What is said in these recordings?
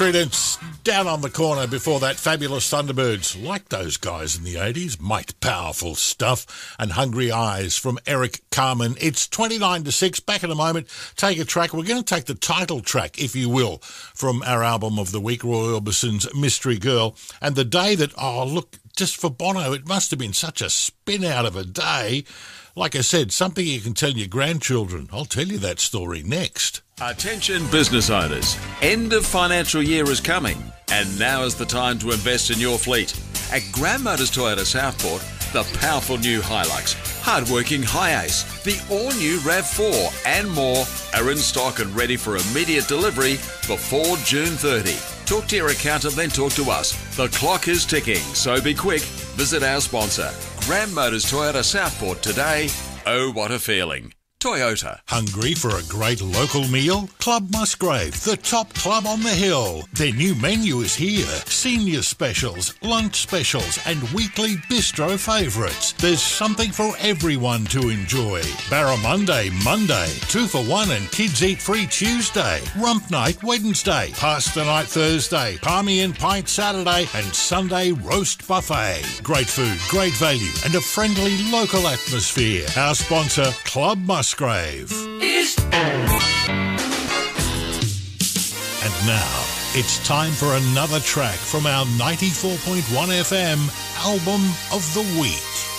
Creedence down on the corner before that, Fabulous Thunderbirds. Like those guys in the 80s, might powerful stuff. And Hungry Eyes from Eric Carmen. It's 29 to 6. Back in a moment, take a track. We're going to take the title track, if you will, from our album of the week, Roy Orbison's Mystery Girl. And the day that, oh, look, just for Bono, it must have been such a spin out of a day. Like I said, something you can tell your grandchildren. I'll tell you that story next. Attention business owners, end of financial year is coming and now is the time to invest in your fleet. At Grand Motors Toyota Southport, the powerful new Hilux, hard-working Hi-Ace, the all-new RAV4 and more are in stock and ready for immediate delivery before June 30. Talk to your accountant, then talk to us. The clock is ticking, so be quick. Visit our sponsor, Grand Motors Toyota Southport today. Oh, what a feeling. Toyota. Hungry for a great local meal? Club Musgrave, the top club on the hill. Their new menu is here. Senior specials, lunch specials and weekly bistro favourites. There's something for everyone to enjoy. Barramundi Monday, 2 for 1 and kids eat free Tuesday. Rump Night Wednesday, Pasta Night Thursday, Palmy and Pint Saturday and Sunday Roast Buffet. Great food, great value and a friendly local atmosphere. Our sponsor, Club Musgrave. And now, it's time for another track from our 94.1 FM Album of the Week.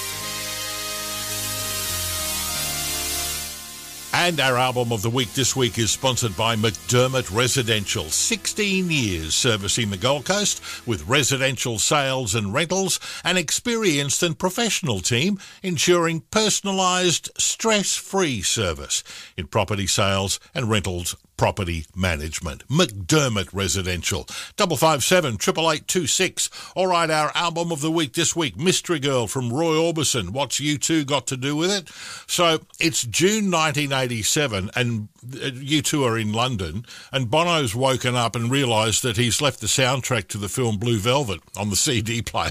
And our album of the week this week is sponsored by McDermott Residential. 16 years servicing the Gold Coast with residential sales and rentals, an experienced and professional team ensuring personalised, stress-free service in property sales and rentals property management. McDermott Residential. 557 88826. All right, our album of the week this week, Mystery Girl from Roy Orbison. What's U2 got to do with it? So it's June 1987 and U2 are in London and Bono's woken up and realised that he's left the soundtrack to the film Blue Velvet on the CD player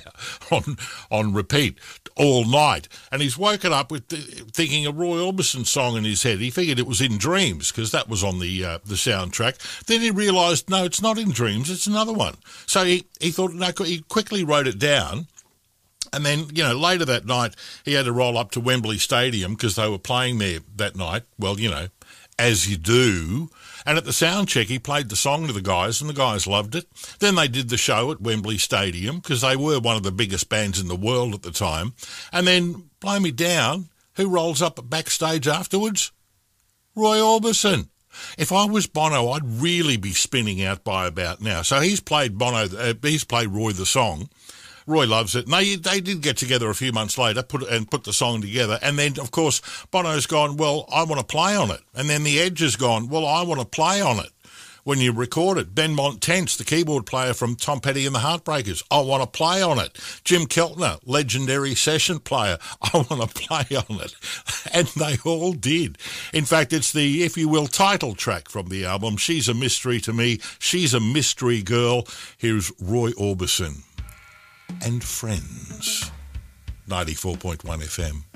on repeat all night. And he's woken up with thinking a Roy Orbison song in his head. He figured it was In Dreams because that was on the soundtrack. Then he realised, no, it's not In Dreams, it's another one. So he thought, no, he quickly wrote it down. And then, later that night, he had to roll up to Wembley Stadium because they were playing there that night. Well, as you do. And at the sound check, he played the song to the guys, and the guys loved it. Then they did the show at Wembley Stadium because they were one of the biggest bands in the world at the time. And then, blow me down, who rolls up backstage afterwards? Roy Orbison. If I was Bono, I'd really be spinning out by about now. So he's played he's played Roy the song. Roy loves it. And they did get together a few months later, put the song together. And then, of course, Bono's gone, well, I want to play on it. And then The Edge has gone, well, I want to play on it. When you record it, Ben Montance, the keyboard player from Tom Petty and the Heartbreakers, I want to play on it. Jim Keltner, legendary session player, I want to play on it. And they all did. In fact, it's the, if you will, title track from the album. She's a Mystery to Me. She's a Mystery Girl. Here's Roy Orbison and Friends. 94.1 FM.